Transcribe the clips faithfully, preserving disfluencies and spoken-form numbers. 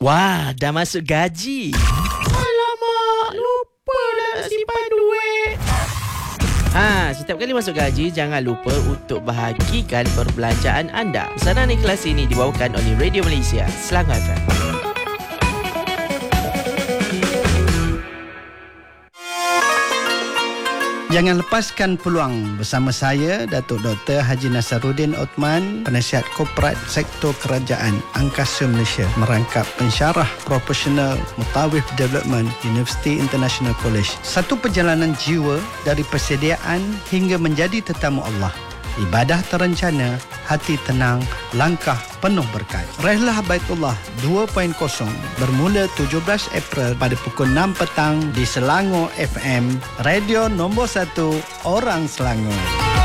Wah, dah masuk gaji. Alamak, lupa lah simpan duit. Ha, setiap kali masuk gaji, jangan lupa untuk bahagikan perbelanjaan anda. Pesanan ikhlas ini dibawakan oleh Radio Malaysia, Selangor F M. Jangan lepaskan peluang bersama saya, Datuk Doktor Haji Nasaruddin Othman, Penasihat Korporat Sektor Kerajaan Angkasa Malaysia, merangkap pensyarah profesional Mutawif Development University International College. Satu perjalanan jiwa dari persediaan hingga menjadi tetamu Allah. Ibadah terencana, hati tenang, langkah penuh berkat. Rehlah Baitullah dua titik kosong bermula tujuh belas April pada pukul enam petang di Selangor F M, radio nombor satu orang Selangor.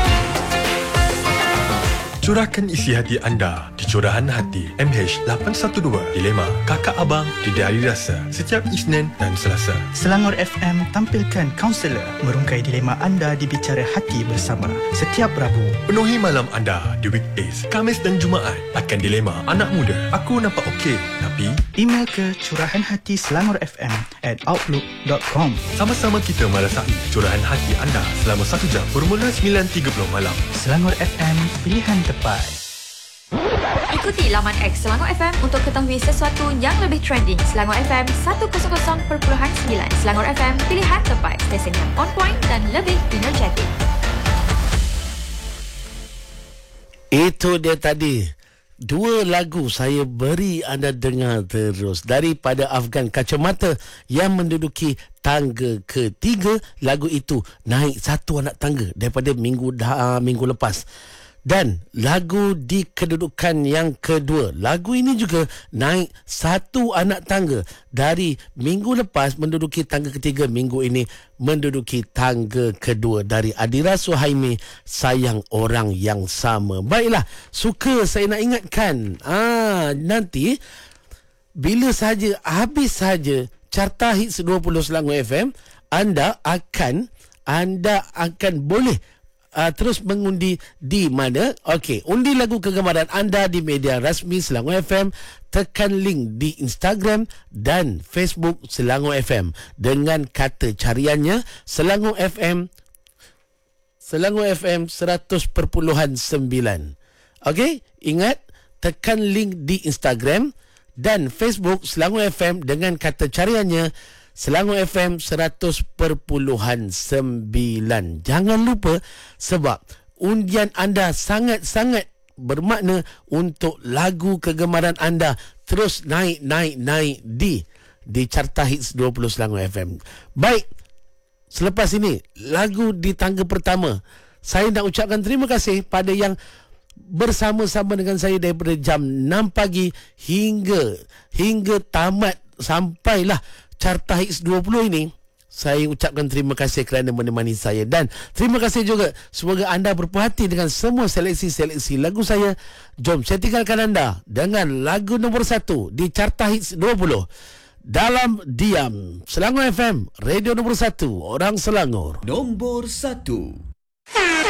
Curahkan isi hati anda di Curahan Hati M H lapan satu dua Dilema Kakak Abang di Diari Rasa setiap Isnin dan Selasa. Selangor F M tampilkan kaunselor merungkai dilema anda di Bicara Hati bersama setiap Rabu. Penuhi malam anda di weekdays, Khamis dan Jumaat akan dilema anak muda. Aku nampak okey, tapi email ke curahanhati selangor f m at outlook dot com. Sama-sama kita merasai curahan hati anda selama satu jam bermula sembilan tiga puluh malam. Selangor F M, pilihan tepat. Ikuti laman X Selangor F M untuk ketahui sesuatu yang lebih trending. Selangor F M seratus perpuluhan sembilan. Selangor F M, pilihan tepat. Stesen yang on point dan lebih energetik. Itu dia tadi. Dua lagu saya beri anda dengar terus. Daripada Afgan Kacamata yang menduduki tangga ketiga. Lagu itu naik satu anak tangga daripada minggu dah, minggu lepas. Dan lagu di kedudukan yang kedua. Lagu ini juga naik satu anak tangga. Dari minggu lepas menduduki tangga ketiga, minggu ini menduduki tangga kedua. Dari Adira Suhaimi, Sayang Orang Yang Sama. Baiklah, suka saya nak ingatkan. Ah, nanti bila saja habis saja Carta Hits dua puluh Selangor F M, anda akan anda akan boleh Uh, terus mengundi di mana? Okey, undi lagu kegemaran anda di media rasmi Selangor F M. Tekan link di Instagram dan Facebook Selangor F M dengan kata cariannya Selangor F M, Selangor F M seratus perpuluhan sembilan. Okey, ingat, tekan link di Instagram dan Facebook Selangor F M dengan kata cariannya Selangor F M seratus perpuluhan sembilan. Jangan lupa, sebab undian anda sangat-sangat bermakna untuk lagu kegemaran anda terus naik, naik, naik di di Carta Hits dua puluh Selangor F M. Baik, selepas ini lagu di tangga pertama. Saya nak ucapkan terima kasih pada yang bersama-sama dengan saya daripada jam enam pagi hingga hingga tamat sampailah Carta Hits dua puluh ini. Saya ucapkan terima kasih kerana menemani saya. Dan terima kasih juga, semoga anda berpuas hati dengan semua seleksi-seleksi lagu saya. Jom saya tinggalkan anda dengan lagu nombor satu di Carta Hits dua puluh. Dalam Diam, Selangor F M, radio nombor satu orang Selangor. Nombor satu.